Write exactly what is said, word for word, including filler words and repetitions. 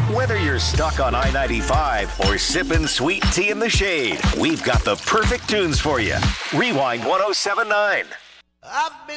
Whether you're stuck on I ninety-five or sipping sweet tea in the shade, we've got the perfect tunes for you. Rewind ten seventy-nine. I've been